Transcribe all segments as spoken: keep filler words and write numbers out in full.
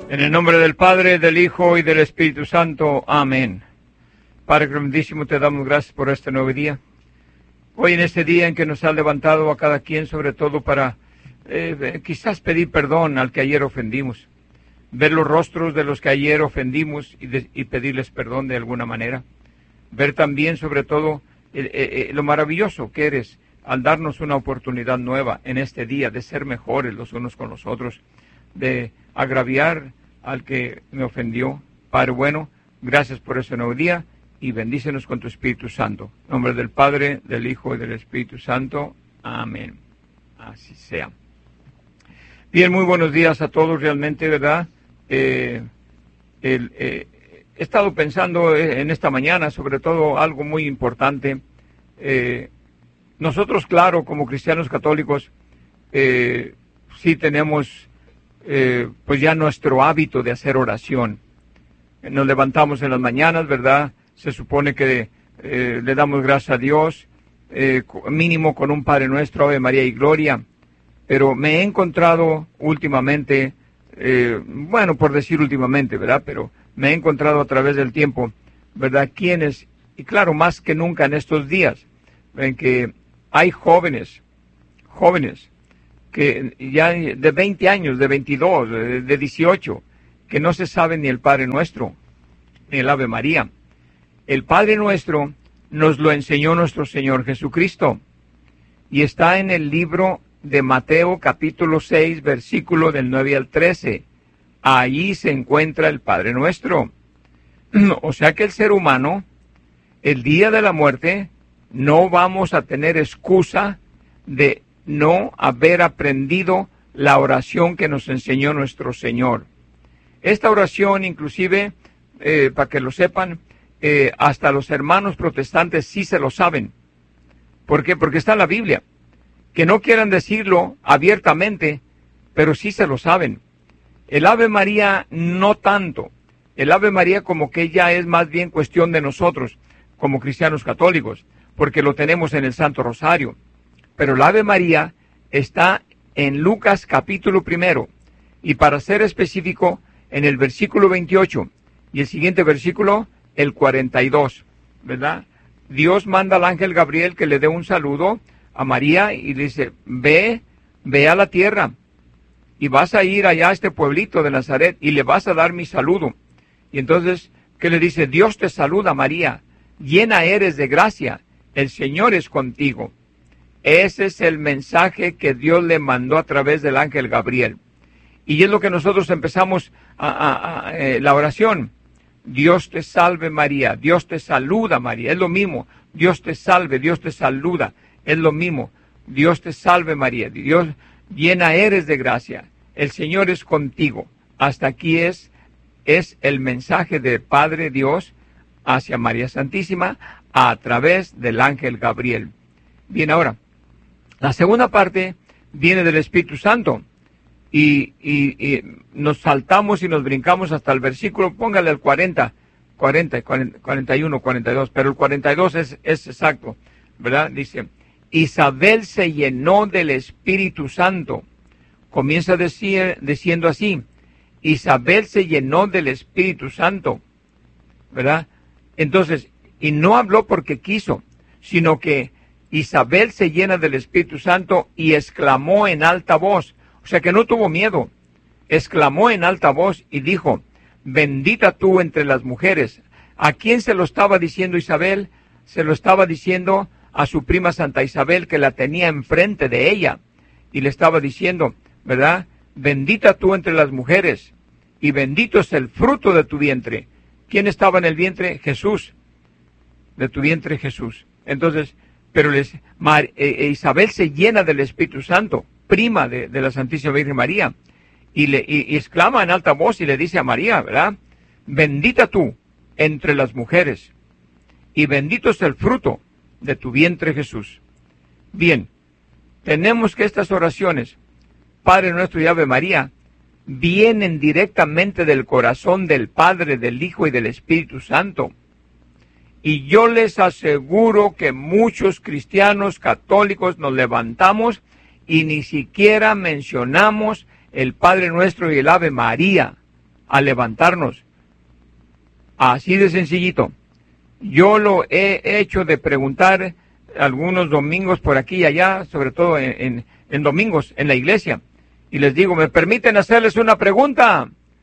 En el nombre del Padre, del Hijo y del Espíritu Santo. Amén. Padre grandísimo, te damos gracias por este nuevo día. Hoy en este día en que nos has levantado a cada quien, sobre todo para eh, quizás pedir perdón al que ayer ofendimos. Ver los rostros de los que ayer ofendimos y, de, y pedirles perdón de alguna manera. Ver también, sobre todo, eh, eh, lo maravilloso que eres al darnos una oportunidad nueva en este día de ser mejores los unos con los otros, de agraviar al que me ofendió. Padre bueno, gracias por ese nuevo día y bendícenos con tu Espíritu Santo. En nombre del Padre, del Hijo y del Espíritu Santo. Amén. Así sea. Bien, muy buenos días a todos realmente, ¿verdad? Eh, el, eh, he estado pensando en esta mañana sobre todo algo muy importante. Eh, nosotros, claro, como cristianos católicos, eh, sí tenemos Eh, pues ya nuestro hábito de hacer oración. Nos levantamos en las mañanas, ¿verdad? Se supone que eh, le damos gracias a Dios, eh, mínimo con un Padre Nuestro, Ave María y Gloria. Pero me he encontrado últimamente, eh, bueno, por decir últimamente, ¿verdad? Pero me he encontrado a través del tiempo, ¿verdad? Quienes, y claro, más que nunca en estos días, en que hay jóvenes, jóvenes, que ya de veinte años, de veintidós, de dieciocho, que no se sabe ni el Padre Nuestro, ni el Ave María. El Padre Nuestro nos lo enseñó nuestro Señor Jesucristo, y está en el libro de Mateo capítulo seis, versículo del nueve al trece. Allí se encuentra el Padre Nuestro. O sea que el ser humano, el día de la muerte, no vamos a tener excusa de no haber aprendido la oración que nos enseñó nuestro Señor. Esta oración, inclusive, eh, para que lo sepan, eh, hasta los hermanos protestantes sí se lo saben. ¿Por qué? Porque está en la Biblia. Que no quieran decirlo abiertamente, pero sí se lo saben. El Ave María no tanto. El Ave María como que ya es más bien cuestión de nosotros, como cristianos católicos, porque lo tenemos en el Santo Rosario. Pero el Ave María está en Lucas capítulo primero, y para ser específico, en el versículo veintiocho, y el siguiente versículo, el cuarenta y dos, ¿verdad? Dios manda al ángel Gabriel que le dé un saludo a María y le dice, ve, ve a la tierra, y vas a ir allá a este pueblito de Nazaret, y le vas a dar mi saludo. Y entonces, ¿qué le dice? Dios te saluda, María, llena eres de gracia, el Señor es contigo. Ese es el mensaje que Dios le mandó a través del ángel Gabriel. Y es lo que nosotros empezamos a, a, a eh, la oración. Dios te salve María, Dios te saluda María, es lo mismo. Dios te salve, Dios te saluda, es lo mismo. Dios te salve María, Dios llena eres de gracia, el Señor es contigo. Hasta aquí es, es el mensaje de Padre Dios hacia María Santísima a través del ángel Gabriel. Bien, ahora, la segunda parte viene del Espíritu Santo y, y, y nos saltamos y nos brincamos hasta el versículo, póngale al cuarenta, cuarenta, cuarenta y uno, cuarenta y dos, pero el cuarenta y dos es, es exacto, ¿verdad? Dice, Isabel se llenó del Espíritu Santo. Comienza decir, diciendo así, Isabel se llenó del Espíritu Santo, ¿verdad? Entonces, y no habló porque quiso, sino que Isabel se llena del Espíritu Santo y exclamó en alta voz, o sea que no tuvo miedo, exclamó en alta voz y dijo, bendita tú entre las mujeres. ¿A quién se lo estaba diciendo Isabel? Se lo estaba diciendo a su prima Santa Isabel, que la tenía enfrente de ella, y le estaba diciendo, ¿verdad? Bendita tú entre las mujeres, y bendito es el fruto de tu vientre. ¿Quién estaba en el vientre? Jesús, de tu vientre Jesús. Entonces, pero les, Mar, eh, Isabel se llena del Espíritu Santo, prima de, de la Santísima Virgen María, y, le, y, y exclama en alta voz y le dice a María, ¿verdad? Bendita tú entre las mujeres, y bendito es el fruto de tu vientre Jesús. Bien, tenemos que estas oraciones, Padre Nuestro y Ave María, vienen directamente del corazón del Padre, del Hijo y del Espíritu Santo. Y yo les aseguro que muchos cristianos católicos nos levantamos y ni siquiera mencionamos el Padre Nuestro y el Ave María a levantarnos. Así de sencillito. Yo lo he hecho de preguntar algunos domingos por aquí y allá, sobre todo en, en, en domingos en la iglesia, y les digo, ¿me permiten hacerles una pregunta?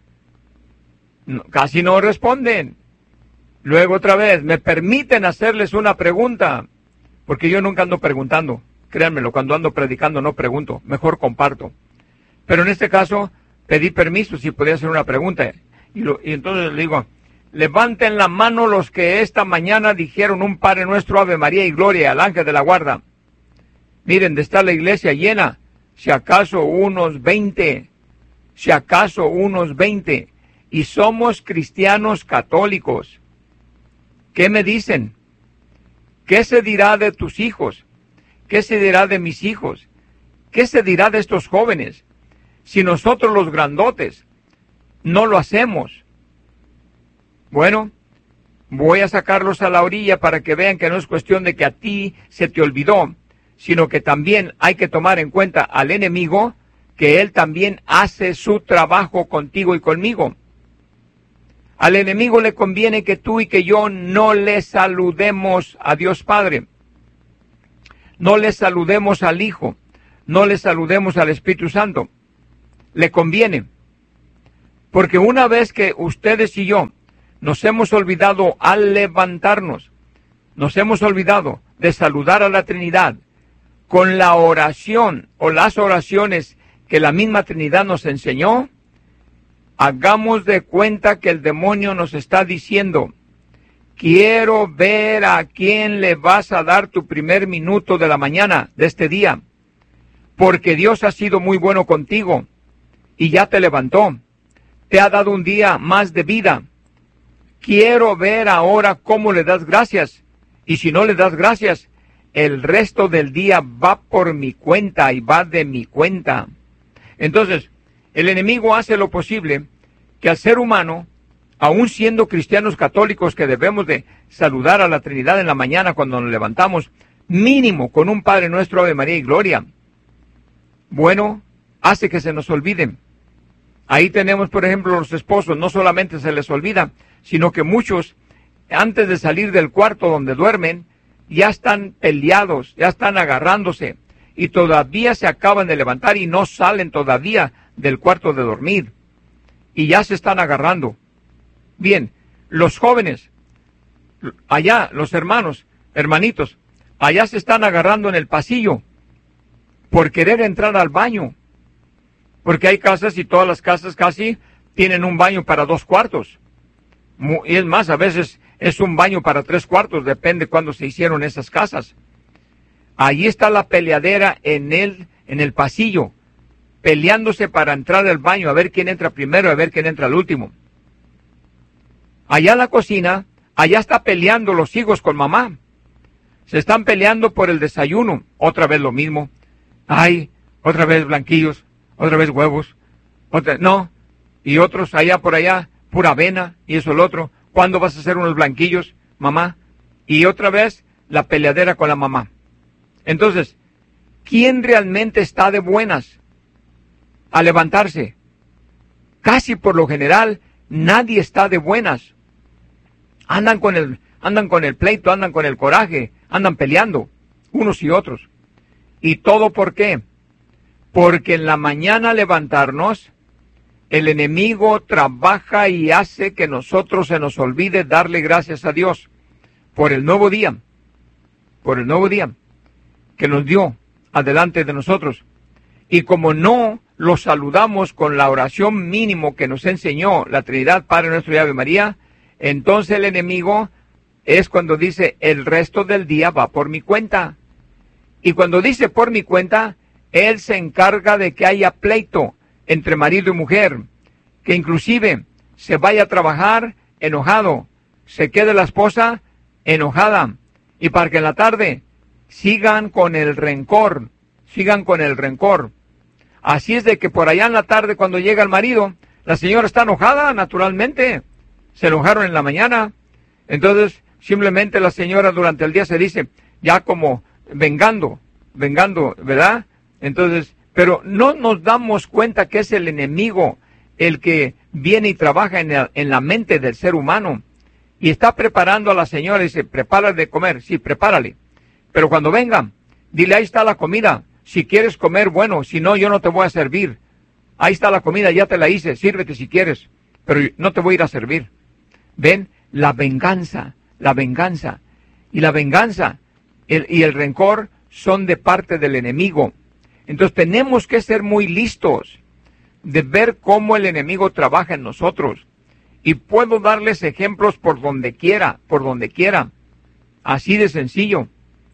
No, casi no responden. Luego otra vez, ¿me permiten hacerles una pregunta? Porque yo nunca ando preguntando, créanmelo, cuando ando predicando no pregunto, mejor comparto. Pero en este caso, pedí permiso si podía hacer una pregunta, y, lo, y entonces le digo, levanten la mano los que esta mañana dijeron un Padre Nuestro, Ave María y Gloria al ángel de la guarda. Miren, de estar la iglesia llena, si acaso unos veinte, si acaso unos veinte, y somos cristianos católicos. ¿Qué me dicen? ¿Qué se dirá de tus hijos? ¿Qué se dirá de mis hijos? ¿Qué se dirá de estos jóvenes? Si nosotros los grandotes no lo hacemos. Bueno, voy a sacarlos a la orilla para que vean que no es cuestión de que a ti se te olvidó, sino que también hay que tomar en cuenta al enemigo, que él también hace su trabajo contigo y conmigo. Al enemigo le conviene que tú y que yo no le saludemos a Dios Padre, no le saludemos al Hijo, no le saludemos al Espíritu Santo. Le conviene, porque una vez que ustedes y yo nos hemos olvidado al levantarnos, nos hemos olvidado de saludar a la Trinidad con la oración o las oraciones que la misma Trinidad nos enseñó, hagamos de cuenta que el demonio nos está diciendo, quiero ver a quién le vas a dar tu primer minuto de la mañana de este día, porque Dios ha sido muy bueno contigo y ya te levantó, te ha dado un día más de vida. Quiero ver ahora cómo le das gracias, y si no le das gracias, el resto del día va por mi cuenta y va de mi cuenta. Entonces, el enemigo hace lo posible que al ser humano, aun siendo cristianos católicos que debemos de saludar a la Trinidad en la mañana cuando nos levantamos, mínimo con un Padre Nuestro, Ave María y Gloria, bueno, hace que se nos olviden. Ahí tenemos, por ejemplo, los esposos, no solamente se les olvida, sino que muchos, antes de salir del cuarto donde duermen, ya están peleados, ya están agarrándose, y todavía se acaban de levantar y no salen todavía del cuarto de dormir, y ya se están agarrando. Bien, los jóvenes, allá, los hermanos, hermanitos, allá se están agarrando en el pasillo, por querer entrar al baño, porque hay casas y todas las casas casi tienen un baño para dos cuartos. Y es más, a veces es un baño para tres cuartos, depende cuándo se hicieron esas casas. Allí está la peleadera en el, en el pasillo, peleándose para entrar al baño, a ver quién entra primero, a ver quién entra al último. Allá en la cocina, allá está peleando los hijos con mamá. Se están peleando por el desayuno, otra vez lo mismo. Ay, otra vez blanquillos, otra vez huevos, otra, no, y otros allá por allá, pura avena, y eso el otro. ¿Cuándo vas a hacer unos blanquillos, mamá? Y otra vez la peleadera con la mamá. Entonces, ¿quién realmente está de buenas a levantarse? Casi por lo general, nadie está de buenas. Andan con el, andan con el pleito, andan con el coraje, andan peleando, unos y otros. ¿Y todo por qué? Porque en la mañana levantarnos, el enemigo trabaja y hace que nosotros se nos olvide darle gracias a Dios por el nuevo día, por el nuevo día que nos dio adelante de nosotros. Y como no lo saludamos con la oración mínimo que nos enseñó la Trinidad, Padre Nuestro y Ave María, entonces el enemigo es cuando dice, el resto del día va por mi cuenta. Y cuando dice por mi cuenta, él se encarga de que haya pleito entre marido y mujer, que inclusive se vaya a trabajar enojado, se quede la esposa enojada, y para que en la tarde sigan con el rencor, sigan con el rencor. Así es de que por allá en la tarde, cuando llega el marido, la señora está enojada, naturalmente, se enojaron en la mañana, entonces simplemente la señora durante el día se dice, ya como vengando, vengando, ¿verdad? Entonces, pero no nos damos cuenta que es el enemigo el que viene y trabaja en la, en la mente del ser humano y está preparando a la señora y dice, prepárale de comer, sí, prepárale. Pero cuando venga, dile, ahí está la comida. Si quieres comer, bueno, si no, yo no te voy a servir. Ahí está la comida, ya te la hice, sírvete si quieres, pero no te voy a ir a servir. ¿Ven? La venganza, la venganza. Y la venganza el, y el rencor son de parte del enemigo. Entonces tenemos que ser muy listos de ver cómo el enemigo trabaja en nosotros. Y puedo darles ejemplos por donde quiera, por donde quiera. Así de sencillo.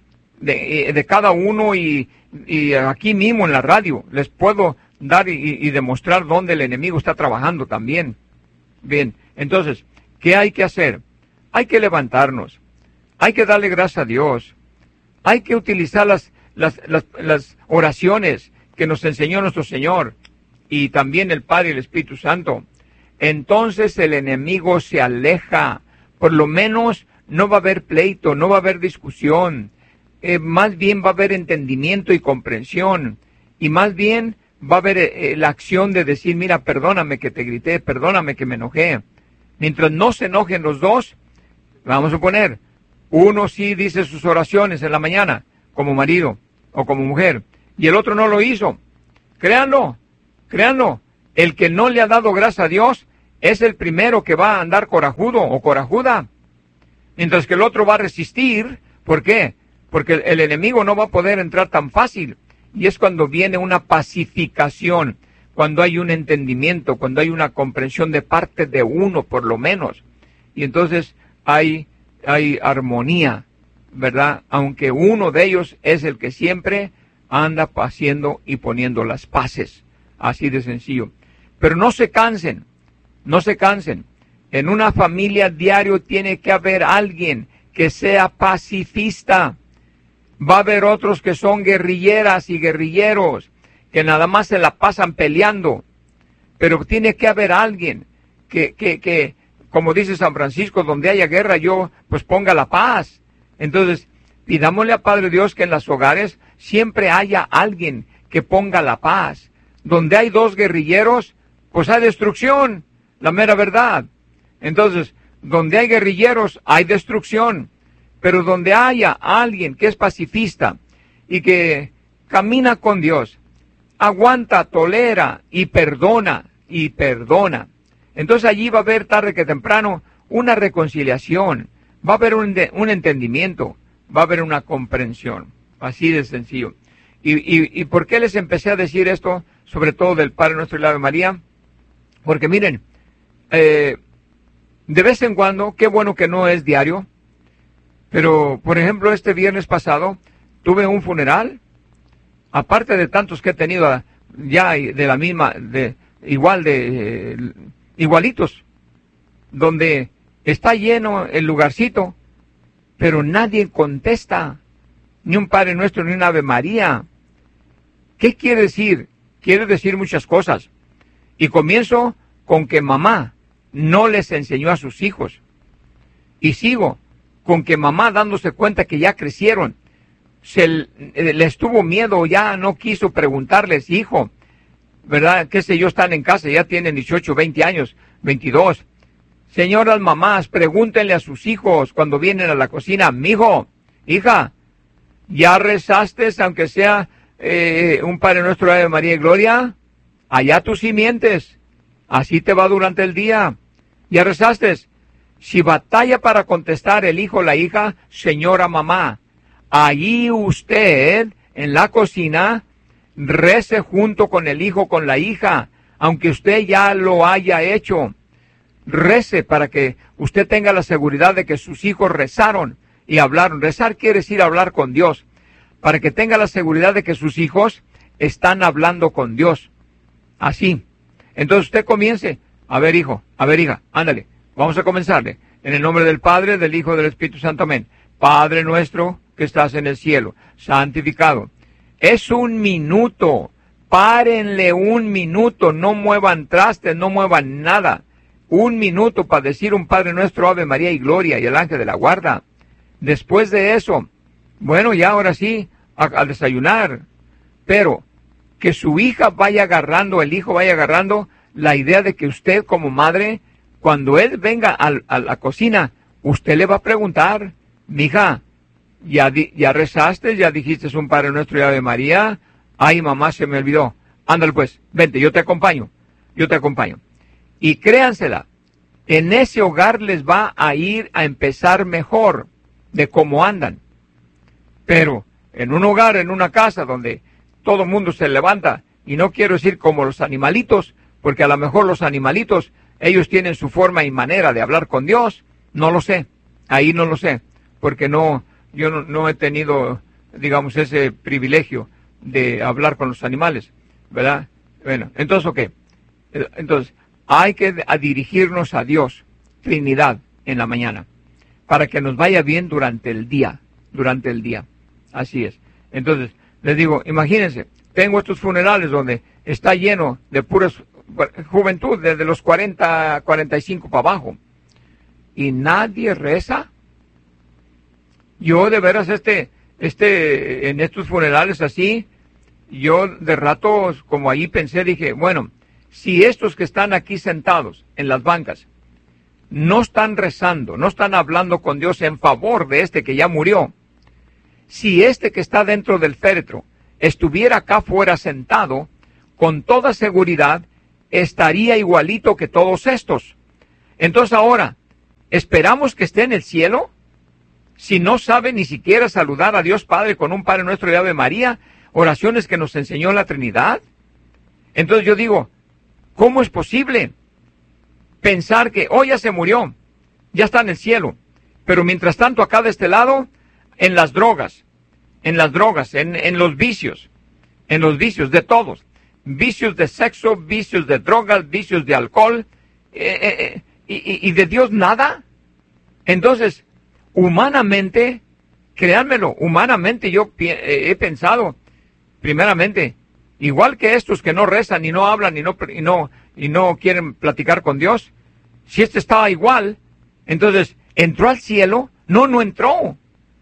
De, de cada uno y, y aquí mismo en la radio les puedo dar y, y demostrar dónde el enemigo está trabajando también. Bien, entonces, ¿qué hay que hacer? Hay que levantarnos, hay que darle gracias a Dios, hay que utilizar las, las, las, las oraciones que nos enseñó nuestro Señor y también el Padre y el Espíritu Santo. Entonces el enemigo se aleja, por lo menos no va a haber pleito, no va a haber discusión. Eh, más bien va a haber entendimiento y comprensión, y más bien va a haber eh, la acción de decir, mira, perdóname que te grité, perdóname que me enojé. Mientras no se enojen los dos, vamos a poner, uno sí dice sus oraciones en la mañana, como marido o como mujer, y el otro no lo hizo. Créanlo, créanlo, el que no le ha dado gracias a Dios es el primero que va a andar corajudo o corajuda, mientras que el otro va a resistir. ¿Por qué? Porque el, el enemigo no va a poder entrar tan fácil. Y es cuando viene una pacificación, cuando hay un entendimiento, cuando hay una comprensión de parte de uno, por lo menos. Y entonces hay, hay armonía, ¿verdad? Aunque uno de ellos es el que siempre anda haciendo y poniendo las paces. Así de sencillo. Pero no se cansen, no se cansen. En una familia diario tiene que haber alguien que sea pacifista. Va a haber otros que son guerrilleras y guerrilleros, que nada más se la pasan peleando. Pero tiene que haber alguien que, que, que, como dice San Francisco, donde haya guerra, yo, pues ponga la paz. Entonces, pidámosle a Padre Dios que en los hogares siempre haya alguien que ponga la paz. Donde hay dos guerrilleros, pues hay destrucción, la mera verdad. Entonces, donde hay guerrilleros, hay destrucción. Pero donde haya alguien que es pacifista y que camina con Dios, aguanta, tolera y perdona, y perdona. Entonces allí va a haber tarde que temprano una reconciliación, va a haber un, un entendimiento, va a haber una comprensión. Así de sencillo. Y, y, ¿Y por qué les empecé a decir esto, sobre todo del Padre Nuestro y la Ave María? Porque miren, eh, de vez en cuando, qué bueno que no es diario, pero, por ejemplo, este viernes pasado tuve un funeral, aparte de tantos que he tenido ya de la misma, de igual de, eh, igualitos, donde está lleno el lugarcito, pero nadie contesta, ni un Padre Nuestro, ni una Ave María. ¿Qué quiere decir? Quiere decir muchas cosas. Y comienzo con que mamá no les enseñó a sus hijos. Y sigo con que mamá, dándose cuenta que ya crecieron, se les tuvo miedo, ya no quiso preguntarles, hijo, ¿verdad? Qué sé yo, están en casa, ya tienen dieciocho, veinte años, veintidós. Señoras mamás, pregúntenle a sus hijos cuando vienen a la cocina, mijo, hija, ¿ya rezaste, aunque sea eh, un Padre Nuestro, Ave María y Gloria? Allá tú sí mientes, así te va durante el día. ¿Ya rezaste? Si batalla para contestar el hijo o la hija, señora mamá, allí usted, en la cocina, rece junto con el hijo, con la hija, aunque usted ya lo haya hecho. Rece para que usted tenga la seguridad de que sus hijos rezaron y hablaron. Rezar quiere decir hablar con Dios, para que tenga la seguridad de que sus hijos están hablando con Dios. Así. Entonces usted comience. A ver, hijo, a ver, hija, ándale. Vamos a comenzarle. En el nombre del Padre, del Hijo y del Espíritu Santo. Amén. Padre nuestro que estás en el cielo, santificado. Es un minuto. Párenle un minuto. No muevan trastes, no muevan nada. Un minuto para decir un Padre Nuestro, Ave María y Gloria y el ángel de la guarda. Después de eso, bueno, ya ahora sí, a, a desayunar. Pero que su hija vaya agarrando, el hijo vaya agarrando la idea de que usted como madre, cuando él venga a, a la cocina, usted le va a preguntar, mija, ¿ya, di, ¿ya rezaste? ¿Ya dijiste un Padre Nuestro y Ave María? Ay, mamá, se me olvidó. Ándale pues, vente, yo te acompaño, yo te acompaño. Y créansela, en ese hogar les va a ir a empezar mejor de cómo andan. Pero en un hogar, en una casa donde todo el mundo se levanta, y no quiero decir como los animalitos, porque a lo mejor los animalitos, ellos tienen su forma y manera de hablar con Dios, no lo sé, ahí no lo sé, porque no, yo no, no he tenido, digamos, ese privilegio de hablar con los animales, ¿verdad? Bueno, entonces, ¿ok? Entonces, hay que a dirigirnos a Dios, Trinidad, en la mañana, para que nos vaya bien durante el día, durante el día, así es. Entonces, les digo, imagínense, tengo estos funerales donde está lleno de pura juventud, desde los cuarenta, cuarenta y cinco para abajo, y nadie reza. Yo de veras, este, este, en estos funerales así, yo de rato, como allí pensé, dije, bueno, si estos que están aquí sentados en las bancas no están rezando, no están hablando con Dios en favor de este que ya murió, si este que está dentro del féretro estuviera acá fuera sentado, con toda seguridad estaría igualito que todos estos. Entonces ahora, ¿esperamos que esté en el cielo? Si no sabe ni siquiera saludar a Dios Padre con un Padre Nuestro y Ave María, oraciones que nos enseñó la Trinidad. Entonces yo digo, ¿cómo es posible pensar que hoy ya se murió, ya está en el cielo, pero mientras tanto acá de este lado, en las drogas, en las drogas, en, en los vicios, en los vicios de todos, vicios de sexo, vicios de drogas, vicios de alcohol, eh, eh, y, y de Dios nada? Entonces, humanamente, créanmelo, humanamente yo eh, he pensado, primeramente, igual que estos que no rezan, y no hablan, y no, y no, y no quieren platicar con Dios, si este estaba igual, entonces, ¿entró al cielo? No, no entró.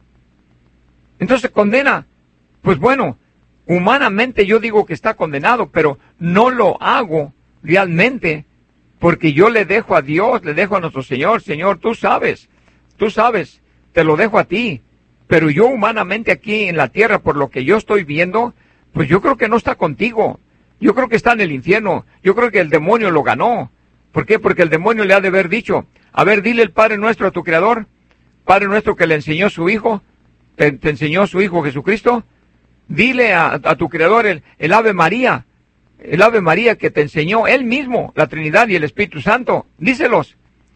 Entonces condena. Pues bueno, humanamente yo digo que está condenado, pero no lo hago realmente, porque yo le dejo a Dios, le dejo a nuestro Señor, Señor, tú sabes, tú sabes, te lo dejo a ti, pero yo humanamente aquí en la tierra, por lo que yo estoy viendo, pues yo creo que no está contigo, yo creo que está en el infierno, yo creo que el demonio lo ganó. ¿Por qué? Porque el demonio le ha de haber dicho, a ver, dile el Padre Nuestro a tu Creador, Padre Nuestro que le enseñó su Hijo, te, te enseñó su Hijo Jesucristo, dile a, a tu Creador el, el Ave María, el Ave María que te enseñó Él mismo, la Trinidad y el Espíritu Santo, díselos.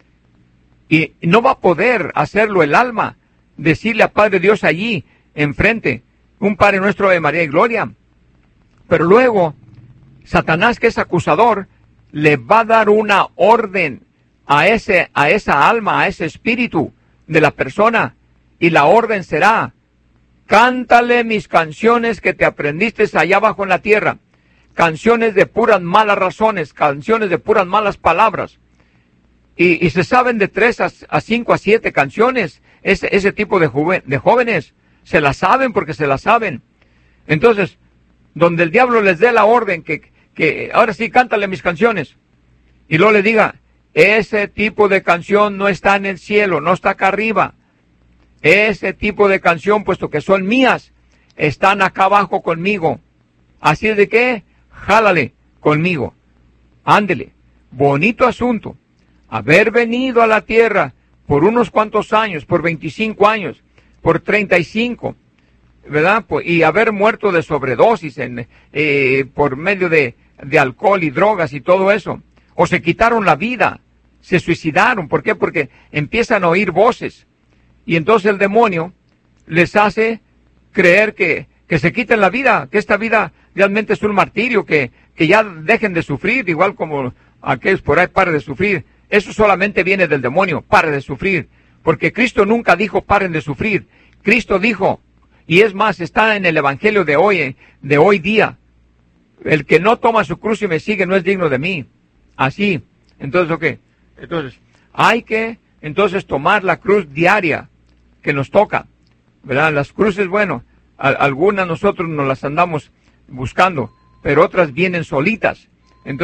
Y no va a poder hacerlo el alma, decirle a Padre Dios allí, enfrente, un Padre Nuestro Ave María y Gloria. Pero luego, Satanás, que es acusador, le va a dar una orden a ese, a esa alma, a ese espíritu de la persona, y la orden será, cántale mis canciones que te aprendiste allá abajo en la tierra, canciones de puras malas razones, canciones de puras malas palabras, y, y se saben de tres a, a cinco a siete canciones, ese, ese tipo de, joven, de jóvenes, se las saben porque se las saben. Entonces, donde el diablo les dé la orden que, que ahora sí, cántale mis canciones, y luego le diga, ese tipo de canción no está en el cielo, no está acá arriba, ese tipo de canción, puesto que son mías, están acá abajo conmigo, así es de que, jálale conmigo, ándele, bonito asunto, haber venido a la tierra por unos cuantos años, por veinticinco años, por treinta y cinco, ¿verdad? Y haber muerto de sobredosis en, eh, por medio de, de alcohol y drogas y todo eso. O se quitaron la vida, se suicidaron. ¿Por qué? Porque empiezan a oír voces. Y entonces el demonio les hace creer que, que se quiten la vida, que esta vida realmente es un martirio, que, que ya dejen de sufrir, igual como aquellos por ahí paren de sufrir. Eso solamente viene del demonio, pare de sufrir. Porque Cristo nunca dijo paren de sufrir. Cristo dijo, y es más, está en el Evangelio de hoy, de hoy día, el que no toma su cruz y me sigue no es digno de mí. Así. Entonces, ¿o qué? Entonces, hay que, entonces, tomar la cruz diaria que nos toca, ¿verdad? Las cruces, bueno, a, algunas nosotros nos las andamos buscando, pero otras vienen solitas. Entonces,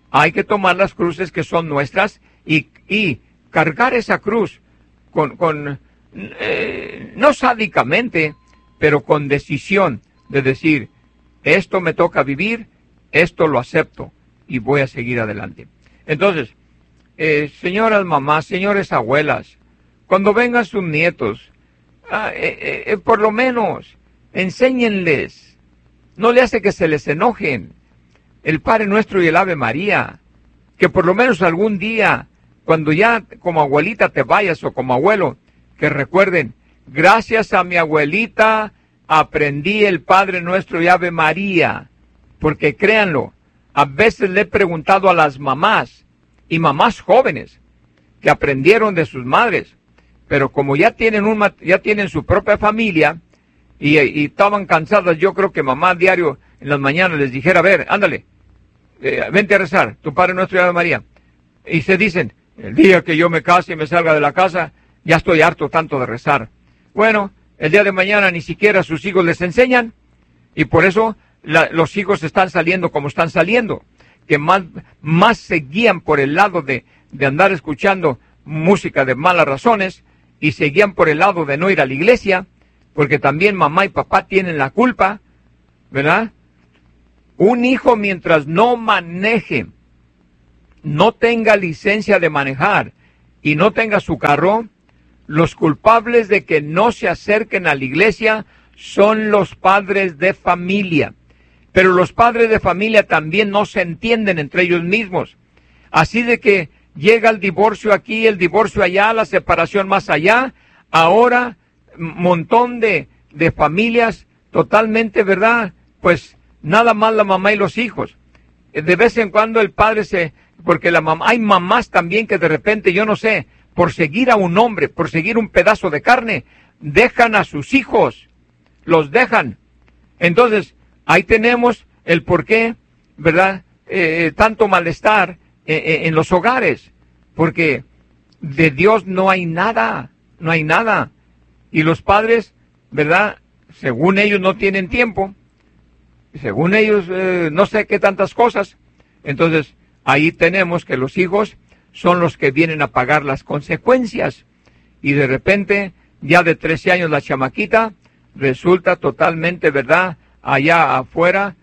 hay que tomar las cruces que son nuestras y, y cargar esa cruz con, con eh, no sádicamente, pero con decisión de decir, esto me toca vivir, esto lo acepto y voy a seguir adelante. Entonces, eh, señoras mamás, señores abuelas, cuando vengan sus nietos, ah, eh, eh, por lo menos enséñenles, no le hace que se les enojen el Padre Nuestro y el Ave María, que por lo menos algún día, cuando ya como abuelita te vayas o como abuelo, que recuerden, gracias a mi abuelita aprendí el Padre Nuestro y Ave María, porque créanlo, a veces le he preguntado a las mamás, y mamás jóvenes, que aprendieron de sus madres, pero como ya tienen, un, ya tienen su propia familia, y, y estaban cansadas, yo creo que mamá a diario en las mañanas les dijera, a ver, ándale, eh, vente a rezar, tu Padre Nuestro y Ave María. Y se dicen, el día que yo me case y me salga de la casa, ya estoy harto tanto de rezar. Bueno, el día de mañana ni siquiera sus hijos les enseñan, y por eso la, los hijos están saliendo como están saliendo, que más, más se guían por el lado de, de andar escuchando música de malas razones, y se guían por el lado de no ir a la iglesia, porque también mamá y papá tienen la culpa, ¿verdad? Un hijo mientras no maneje, no tenga licencia de manejar y no tenga su carro, los culpables de que no se acerquen a la iglesia son los padres de familia. Pero los padres de familia también no se entienden entre ellos mismos. Así de que llega el divorcio aquí, el divorcio allá, la separación más allá. Ahora, montón de, de familias totalmente, ¿verdad? Pues nada más la mamá y los hijos. De vez en cuando el padre se... Porque la mamá, hay mamás también que de repente, yo no sé, por seguir a un hombre, por seguir un pedazo de carne, dejan a sus hijos, los dejan. Entonces, ahí tenemos el por qué, ¿verdad? Eh, tanto malestar eh, en los hogares, porque de Dios no hay nada, no hay nada. Y los padres, ¿verdad? Según ellos no tienen tiempo, según ellos eh, no sé qué tantas cosas. Entonces, ahí tenemos que los hijos son los que vienen a pagar las consecuencias. Y de repente, ya de trece años la chamaquita resulta totalmente, ¿verdad?, allá afuera,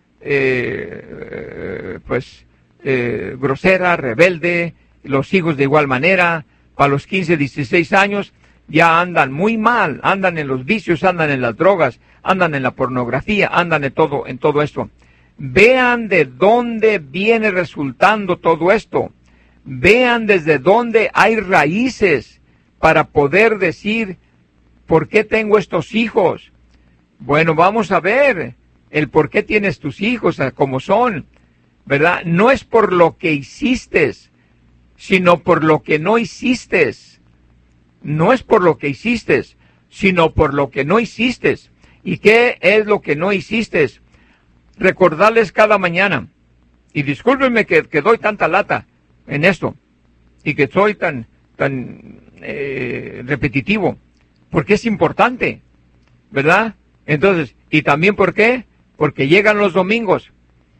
eh, pues, eh, grosera, rebelde, los hijos de igual manera, para los quince, dieciséis años, ya andan muy mal, andan en los vicios, andan en las drogas, andan en la pornografía, andan en todo, en todo esto. Vean de dónde viene resultando todo esto. Vean desde dónde hay raíces para poder decir, ¿por qué tengo estos hijos? Bueno, vamos a ver el por qué tienes tus hijos como son, ¿verdad? No es por lo que hiciste, sino por lo que no hiciste. No es por lo que hiciste, sino por lo que no hiciste. ¿Y qué es lo que no hiciste? Recordarles cada mañana, y discúlpenme que, que doy tanta lata en esto, y que soy tan, tan eh, repetitivo, porque es importante, ¿verdad? Entonces, ¿y también por qué? Porque llegan los domingos.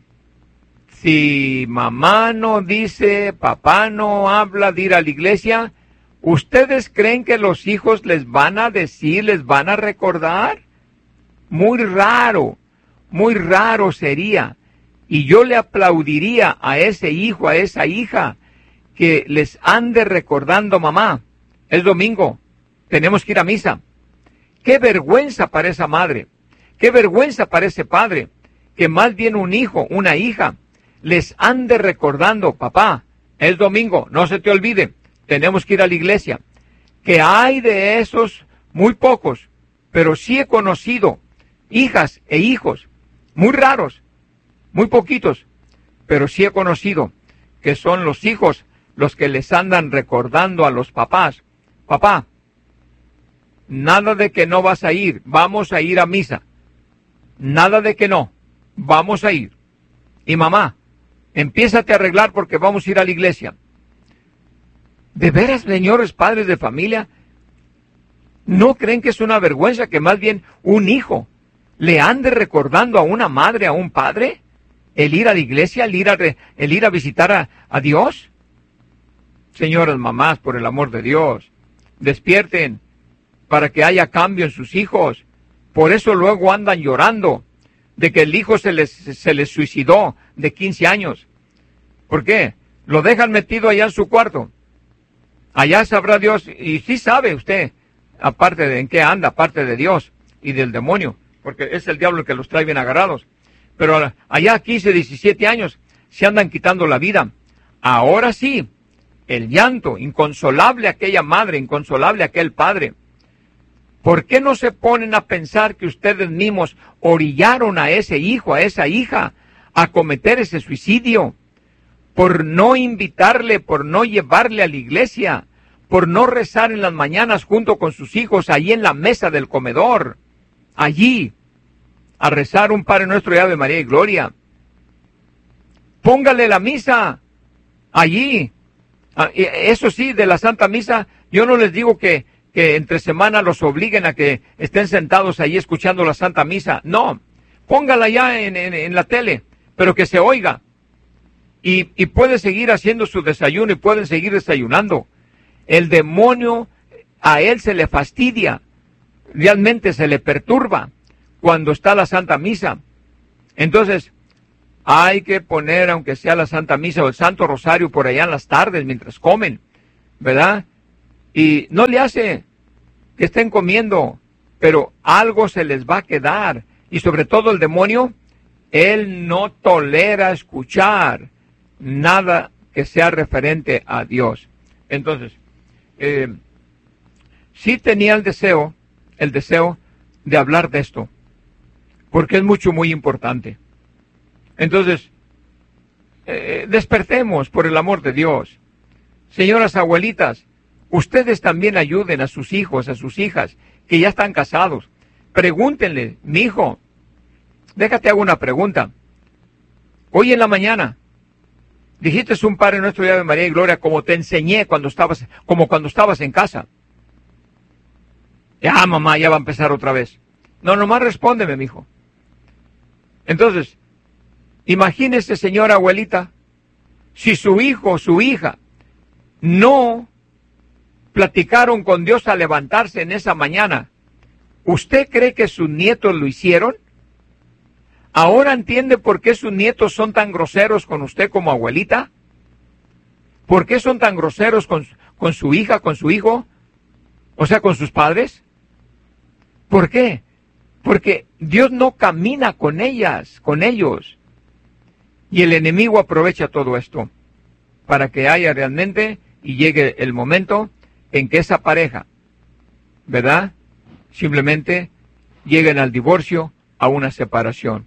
Si mamá no dice, papá no habla de ir a la iglesia, ¿ustedes creen que los hijos les van a decir, les van a recordar? Muy raro. Muy raro sería, y yo le aplaudiría a ese hijo, a esa hija, que les ande recordando, mamá, es domingo, tenemos que ir a misa. Qué vergüenza para esa madre, qué vergüenza para ese padre, que más bien un hijo, una hija, les ande recordando, papá, es domingo, no se te olvide, tenemos que ir a la iglesia. Que hay de esos muy pocos, pero sí he conocido hijas e hijos, muy raros, muy poquitos, pero sí he conocido que son los hijos los que les andan recordando a los papás, papá, nada de que no vas a ir, vamos a ir a misa, nada de que no, vamos a ir, y mamá, empiézate a arreglar porque vamos a ir a la iglesia. ¿De veras, señores padres de familia, no creen que es una vergüenza que más bien un hijo le ande recordando a una madre, a un padre? el ir a la iglesia, el ir a, re, el ir a visitar a, a Dios. Señoras mamás, por el amor de Dios, despierten para que haya cambio en sus hijos. Por eso luego andan llorando de que el hijo se les, se les suicidó de quince años. ¿Por qué? Lo dejan metido allá en su cuarto. Allá sabrá Dios, y sí sabe usted, aparte de en qué anda, aparte de Dios y del demonio, porque es el diablo el que los trae bien agarrados. Pero allá quince, diecisiete años se andan quitando la vida. Ahora sí, el llanto, inconsolable aquella madre, inconsolable aquel padre. ¿Por qué no se ponen a pensar que ustedes mismos orillaron a ese hijo, a esa hija, a cometer ese suicidio? Por no invitarle, por no llevarle a la iglesia, por no rezar en las mañanas junto con sus hijos, allí en la mesa del comedor, allí, a rezar un Padre Nuestro y Ave María y Gloria. Póngale la misa, allí. Eso sí, de la Santa Misa, yo no les digo que, que entre semana los obliguen a que estén sentados allí escuchando la Santa Misa. No, póngala ya en, en, en la tele, pero que se oiga. Y, y puede seguir haciendo su desayuno y pueden seguir desayunando. El demonio, a él se le fastidia, realmente se le perturba cuando está la Santa Misa. Entonces, hay que poner, aunque sea la Santa Misa o el Santo Rosario por allá en las tardes mientras comen, ¿verdad? Y no le hace que estén comiendo, pero algo se les va a quedar. Y sobre todo el demonio, él no tolera escuchar nada que sea referente a Dios. Entonces, eh, sí tenía el deseo, el deseo de hablar de esto, porque es mucho, muy importante. Entonces, eh, despertemos por el amor de Dios. Señoras abuelitas, ustedes también ayuden a sus hijos, a sus hijas, que ya están casados. Pregúntenle, mi hijo, déjate hago una pregunta. Hoy en la mañana, dijiste un Padre Nuestro y Ave María y Gloria como te enseñé cuando estabas, como cuando estabas en casa. Ya, mamá, ya va a empezar otra vez. No, nomás respóndeme, mijo. Entonces, imagínese, señora abuelita, si su hijo o su hija no platicaron con Dios al levantarse en esa mañana, ¿usted cree que sus nietos lo hicieron? ¿Ahora entiende por qué sus nietos son tan groseros con usted como abuelita? ¿Por qué son tan groseros con, con su hija, con su hijo? O sea, con sus padres. ¿Por qué? Porque Dios no camina con ellas, con ellos. Y el enemigo aprovecha todo esto para que haya realmente y llegue el momento en que esa pareja, ¿verdad? Simplemente lleguen al divorcio, a una separación.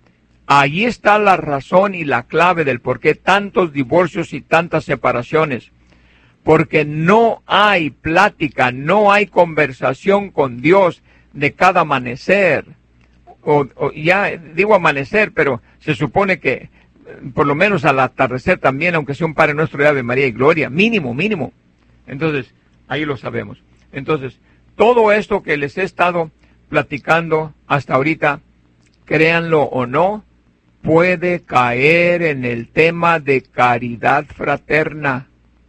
Ahí está la razón y la clave del por qué tantos divorcios y tantas separaciones. Porque no hay plática, no hay conversación con Dios de cada amanecer. O, o ya digo amanecer, pero se supone que por lo menos al atardecer también, aunque sea un Padre Nuestro de Ave María y Gloria, mínimo, mínimo. Entonces, ahí lo sabemos. Entonces, todo esto que les he estado platicando hasta ahorita, créanlo o no, puede caer en el tema de caridad fraterna.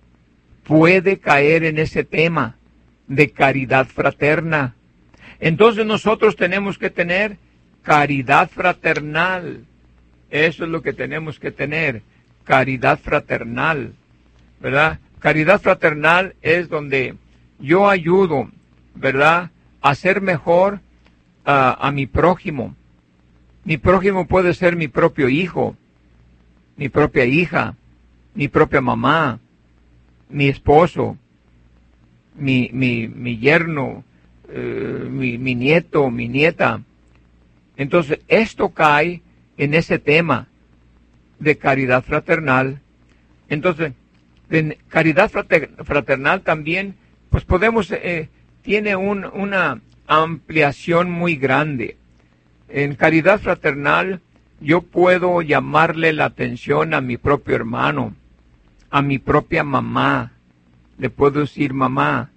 Puede caer en ese tema de caridad fraterna. Entonces nosotros tenemos que tener caridad fraternal. Eso es lo que tenemos que tener, caridad fraternal, ¿verdad? Caridad fraternal es donde yo ayudo, ¿verdad?, a ser mejor uh, a mi prójimo. Mi prójimo puede ser mi propio hijo, mi propia hija, mi propia mamá, mi esposo, mi, mi, mi yerno, uh, mi, mi nieto, mi nieta. Entonces, esto cae en ese tema de caridad fraternal. Entonces, en caridad fraternal también, pues podemos, eh, tiene un, una ampliación muy grande. En caridad fraternal, yo puedo llamarle la atención a mi propio hermano, a mi propia mamá. Le puedo decir, mamá,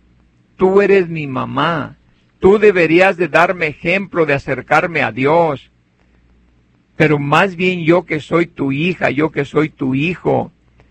tú eres mi mamá, tú deberías de darme ejemplo de acercarme a Dios. pero más bien yo que soy tu hija, yo que soy tu hijo,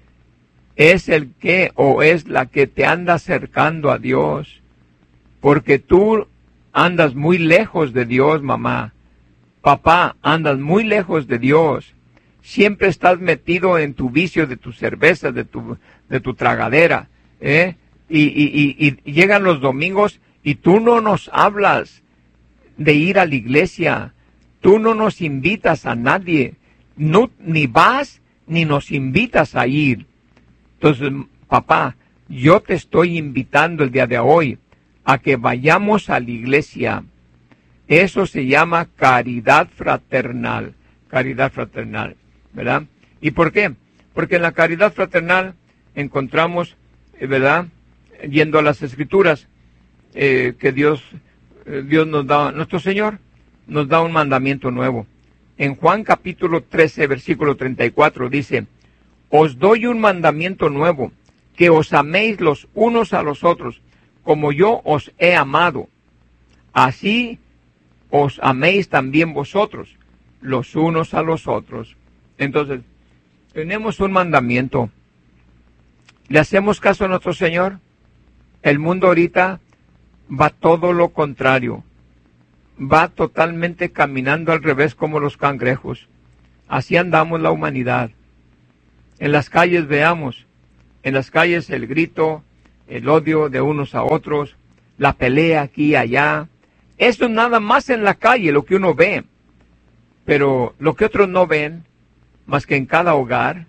es el que o es la que te anda acercando a Dios, porque tú andas muy lejos de Dios, mamá. Papá, andas muy lejos de Dios. Siempre estás metido en tu vicio de tu cerveza, de tu, de tu tragadera, ¿eh? Y, y, y, y llegan los domingos y tú no nos hablas de ir a la iglesia. Tú no nos invitas a nadie. No, ni vas ni nos invitas a ir. Entonces, papá, yo te estoy invitando el día de hoy a que vayamos a la iglesia. Eso se llama caridad fraternal. Caridad fraternal. ¿Verdad? ¿Y por qué? Porque en la caridad fraternal encontramos, ¿verdad? Yendo a las Escrituras, eh, que Dios, eh, Dios nos da, nuestro Señor nos da un mandamiento nuevo. En Juan capítulo trece, versículo treinta y cuatro dice, os doy un mandamiento nuevo, que os améis los unos a los otros, como yo os he amado. Así os améis también vosotros, los unos a los otros. Entonces, tenemos un mandamiento. ¿Le hacemos caso a nuestro Señor? El mundo ahorita va todo lo contrario. Va totalmente caminando al revés como los cangrejos. Así andamos la humanidad. En las calles veamos, en las calles el grito, el odio de unos a otros, la pelea aquí y allá. Eso es nada más en la calle, lo que uno ve. Pero lo que otros no ven, más que en cada hogar,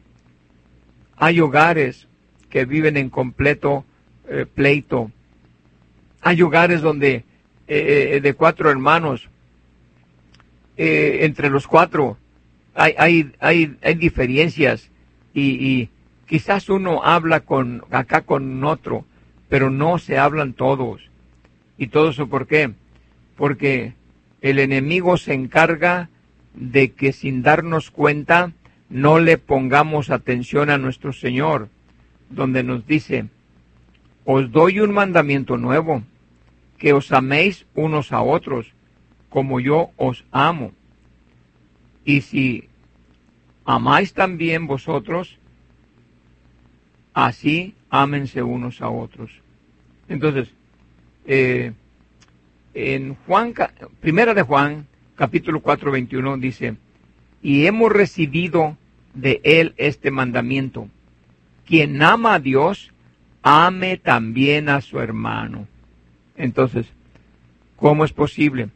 hay hogares que viven en completo eh, pleito. Hay hogares donde eh, de cuatro hermanos, eh, entre los cuatro hay, hay, hay, hay diferencias y, y quizás uno habla con acá con otro, pero no se hablan todos. ¿Y todo eso por qué? Porque el enemigo se encarga de que sin darnos cuenta no le pongamos atención a nuestro Señor, donde nos dice, os doy un mandamiento nuevo, que os améis unos a otros, como yo os amo. Y si amáis también vosotros, así ámense unos a otros. Entonces, eh, en Juan, primera de Juan, capítulo cuatro, veintiuno, dice, y hemos recibido de él este mandamiento, quien ama a Dios, ame también a su hermano. Entonces, ¿cómo es posible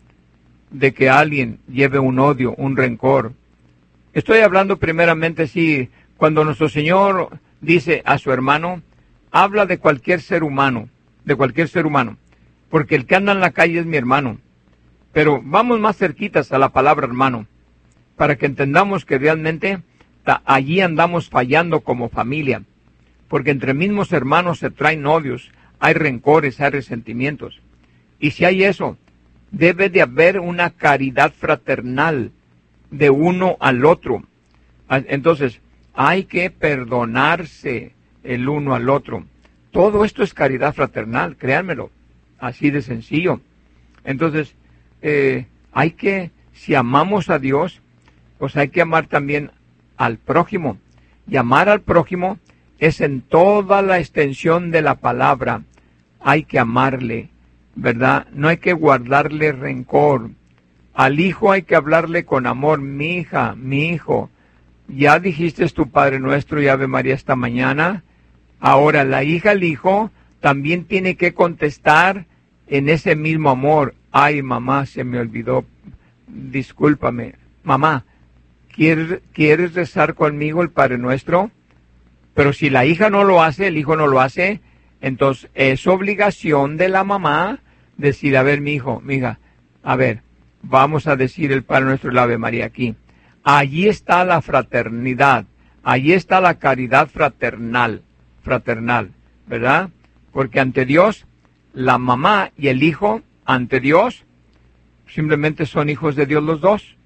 de que alguien lleve un odio, un rencor? Estoy hablando primeramente, sí, cuando nuestro Señor dice a su hermano, habla de cualquier ser humano, de cualquier ser humano, porque el que anda en la calle es mi hermano. Pero vamos más cerquitas a la palabra hermano, para que entendamos que realmente allí andamos fallando como familia, porque entre mismos hermanos se traen odios, hay rencores, hay resentimientos. Y si hay eso, debe de haber una caridad fraternal de uno al otro. Entonces, hay que perdonarse el uno al otro. Todo esto es caridad fraternal, créanmelo, así de sencillo. Entonces, eh, hay que, si amamos a Dios, pues hay que amar también al prójimo. Y amar al prójimo es en toda la extensión de la palabra. Hay que amarle, ¿verdad? No hay que guardarle rencor. Al hijo hay que hablarle con amor. Mi hija, mi hijo, ya dijiste tu Padre Nuestro y Ave María esta mañana. Ahora la hija, el hijo, también tiene que contestar en ese mismo amor. Ay, mamá, se me olvidó. Discúlpame. Mamá, ¿quieres, ¿quieres rezar conmigo el Padre Nuestro? Pero si la hija no lo hace, el hijo no lo hace, entonces es obligación de la mamá decir, a ver, mi hijo, mi hija, a ver, vamos a decir el Padre Nuestro y la Ave María aquí. Allí está la fraternidad, allí está la caridad fraternal, fraternal, ¿verdad? Porque ante Dios, la mamá y el hijo, ante Dios, simplemente son hijos de Dios los dos.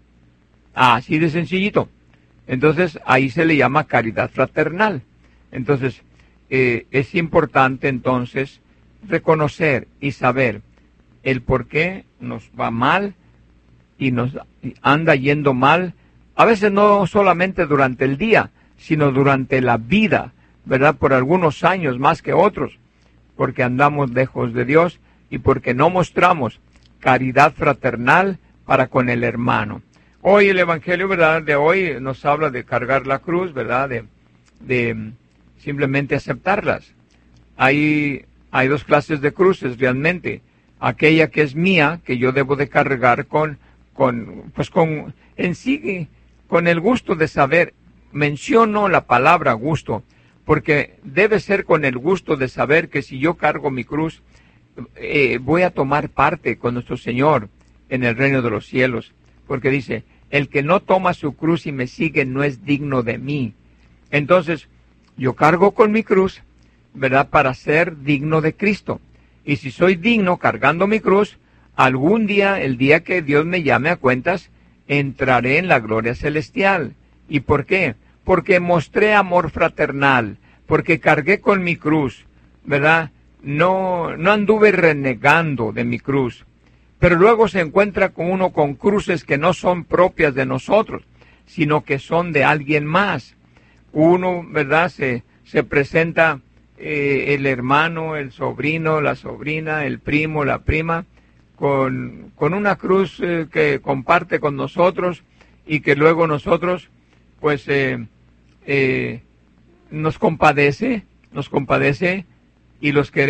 Así de sencillito. Entonces, ahí se le llama caridad fraternal. Entonces, eh, es importante entonces reconocer y saber el por qué nos va mal y nos anda yendo mal, a veces no solamente durante el día, sino durante la vida, ¿verdad? Por algunos años más que otros, porque andamos lejos de Dios y porque no mostramos caridad fraternal para con el hermano. Hoy el Evangelio, ¿verdad?, de hoy nos habla de cargar la cruz, ¿verdad?, de, de simplemente aceptarlas. Hay, hay dos clases de cruces realmente. Aquella que es mía, que yo debo de cargar con, con, pues con, en sí, con el gusto de saber. Menciono la palabra gusto, porque debe ser con el gusto de saber que si yo cargo mi cruz, eh, voy a tomar parte con nuestro Señor en el reino de los cielos. Porque dice, el que no toma su cruz y me sigue no es digno de mí. Entonces, yo cargo con mi cruz, ¿verdad?, para ser digno de Cristo. Y si soy digno cargando mi cruz, algún día, el día que Dios me llame a cuentas, entraré en la gloria celestial. ¿Y por qué? Porque mostré amor fraternal, porque cargué con mi cruz, ¿verdad? No, no anduve renegando de mi cruz. Pero luego se encuentra con uno con cruces que no son propias de nosotros, sino que son de alguien más. Uno, ¿verdad?, se, se presenta eh, el hermano, el sobrino, la sobrina, el primo, la prima, con, con una cruz eh, que comparte con nosotros y que luego nosotros, pues, eh, eh, nos compadece, nos compadece y los queremos.